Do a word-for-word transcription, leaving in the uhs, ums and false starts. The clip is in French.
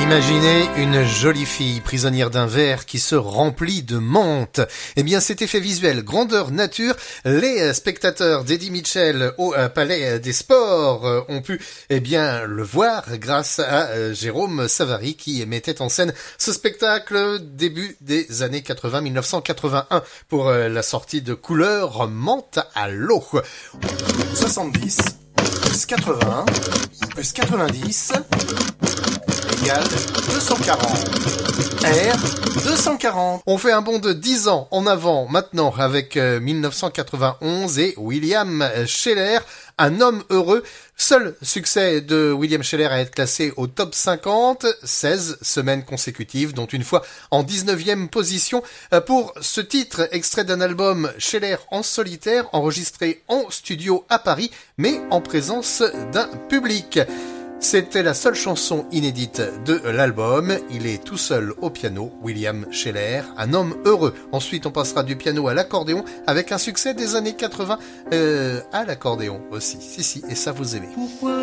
Imaginez une jolie fille prisonnière d'un verre qui se remplit de menthe. Eh bien, cet effet visuel grandeur nature, les spectateurs d'Eddie Mitchell au Palais des Sports ont pu eh bien le voir grâce à Jérôme Savary qui mettait en scène ce spectacle début des années quatre-vingts, dix-neuf cent quatre-vingt-un pour la sortie de Couleur menthe à l'eau. soixante-dix plus quatre-vingts plus quatre-vingt-dix égale deux cent quarante. R deux cent quarante. On fait un bond de dix ans en avant maintenant avec euh, dix-neuf cent quatre-vingt-onze et William Sheller, Un homme heureux. Seul succès de William Sheller à être classé au top cinquante, seize semaines consécutives, dont une fois en dix-neuvième position pour ce titre extrait d'un album Sheller en solitaire enregistré en studio à Paris, mais en présence d'un public. C'était la seule chanson inédite de l'album. Il est tout seul au piano, William Sheller, Un homme heureux. Ensuite, on passera du piano à l'accordéon avec un succès des années quatre-vingts euh, à l'accordéon aussi. Si, si, et ça vous aimez. Pourquoi